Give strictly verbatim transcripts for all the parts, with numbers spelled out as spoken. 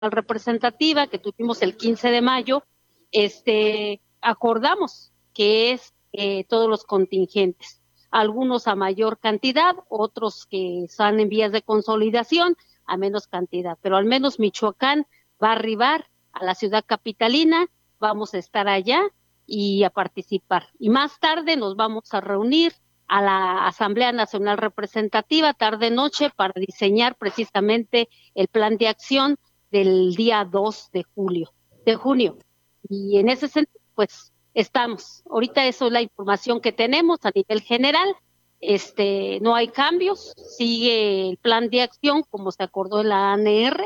representativa que tuvimos el quince de mayo, este, acordamos que es eh, todos los contingentes, algunos a mayor cantidad, otros que están en vías de consolidación a menos cantidad, pero al menos Michoacán va a arribar a la ciudad capitalina, vamos a estar allá y a participar. Y más tarde nos vamos a reunir a la Asamblea Nacional Representativa, tarde-noche, para diseñar precisamente el plan de acción del día dos de julio, de junio. Y en ese sentido, pues, estamos. Ahorita eso es la información que tenemos a nivel general. Este, no hay cambios, sigue el plan de acción como se acordó en la A N R,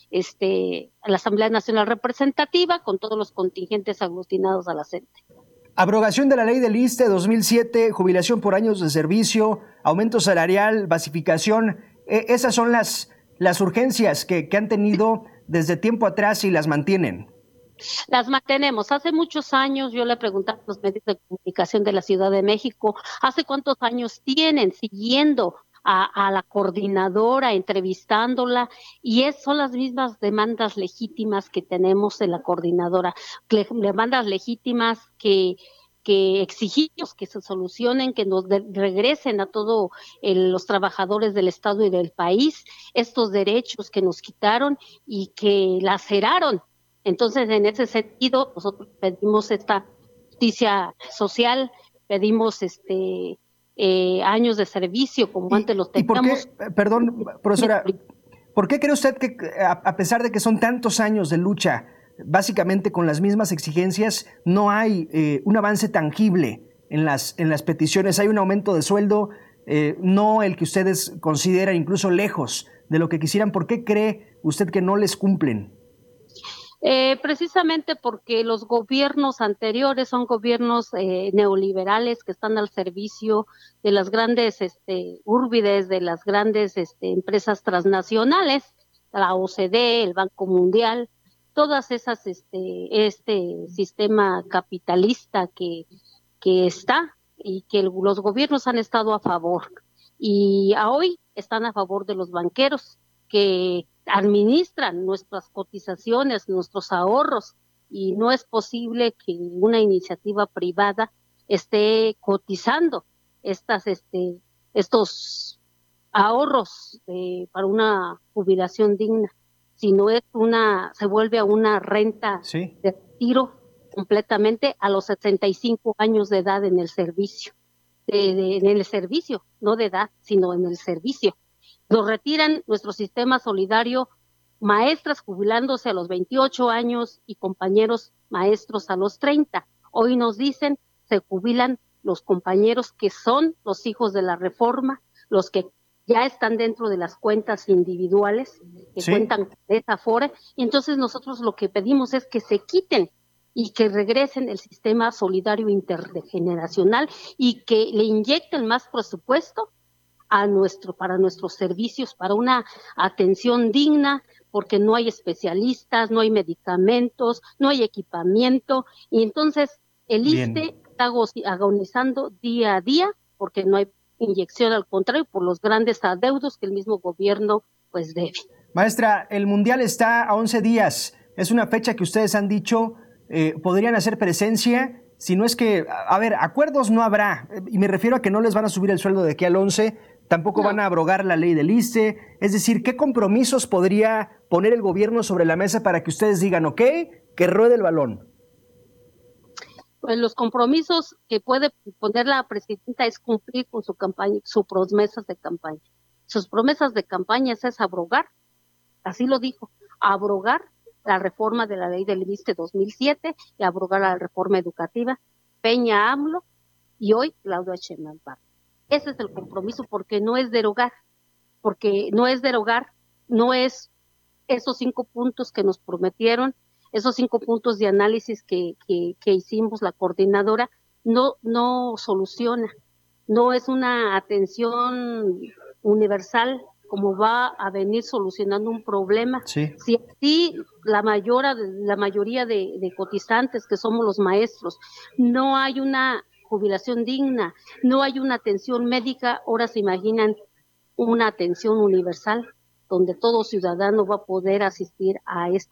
este, a la Asamblea Nacional Representativa, con todos los contingentes aglutinados a la C E N T E. Abrogación de la ley del ISSSTE dos mil siete, jubilación por años de servicio, aumento salarial, basificación. Eh, esas son las, las urgencias que, que han tenido desde tiempo atrás y las mantienen. Las mantenemos. Hace muchos años yo le preguntaba a los medios de comunicación de la Ciudad de México, ¿hace cuántos años tienen siguiendo a, a la coordinadora, entrevistándola? Y es, son las mismas demandas legítimas que tenemos en la coordinadora, demandas legítimas que que exigimos que se solucionen, que nos de, regresen a todos los trabajadores del Estado y del país estos derechos que nos quitaron y que laceraron. Entonces, en ese sentido, nosotros pedimos esta justicia social, pedimos este eh, años de servicio, como ¿Y, antes los teníamos. teníamos. ¿Y por qué, perdón, profesora, por qué cree usted que, a pesar de que son tantos años de lucha, básicamente con las mismas exigencias, no hay eh, un avance tangible en las, en las peticiones? Hay un aumento de sueldo, eh, no el que ustedes consideran, incluso lejos de lo que quisieran. ¿Por qué cree usted que no les cumplen? Eh, precisamente porque los gobiernos anteriores son gobiernos eh, neoliberales que están al servicio de las grandes este, urbides, de las grandes este, empresas transnacionales, la O C D E, el Banco Mundial, todas esas, este, este sistema capitalista que, que está y que el, los gobiernos han estado a favor. Y a hoy están a favor de los banqueros que administran nuestras cotizaciones, nuestros ahorros, y no es posible que una iniciativa privada esté cotizando estas, este, estos ahorros de, para una jubilación digna, sino es una, se vuelve a una renta ¿Sí? de retiro completamente a los setenta y cinco años de edad en el servicio, de, de, en el servicio, no de edad, sino en el servicio. Nos retiran nuestro sistema solidario, maestras jubilándose a los veintiocho años y compañeros maestros a los treinta. Hoy nos dicen, se jubilan los compañeros que son los hijos de la reforma, los que ya están dentro de las cuentas individuales, que ¿sí? cuentan de esa forma, y entonces nosotros lo que pedimos es que se quiten y que regresen el sistema solidario intergeneracional y que le inyecten más presupuesto a nuestro, para nuestros servicios, para una atención digna, porque no hay especialistas, no hay medicamentos, no hay equipamiento, y entonces el ISSSTE está agonizando día a día, porque no hay inyección, al contrario, por los grandes adeudos que el mismo gobierno pues debe. Maestra, el Mundial está a once días, es una fecha que ustedes han dicho, eh, podrían hacer presencia, si no es que, a ver, acuerdos no habrá, y me refiero a que no les van a subir el sueldo de aquí al once, tampoco no van a abrogar la ley del ISSSTE, es decir, ¿qué compromisos podría poner el gobierno sobre la mesa para que ustedes digan, ok, que ruede el balón? Pues los compromisos que puede poner la presidenta es cumplir con su campaña, sus promesas de campaña. Sus promesas de campaña es abrogar, así lo dijo, abrogar la reforma de la ley del ISSSTE dos mil siete y abrogar la reforma educativa, Peña AMLO y hoy Claudia Sheinbaum. Ese es el compromiso, porque no es derogar, porque no es derogar, no es esos cinco puntos que nos prometieron, esos cinco puntos de análisis que, que, que hicimos la coordinadora, no, no soluciona, no es una atención universal como va a venir solucionando un problema. Sí. Si así la, mayor, la mayoría de, de cotizantes que somos los maestros, no hay una jubilación digna, no hay una atención médica, ahora se imaginan una atención universal. donde todo ciudadano va a poder asistir a esta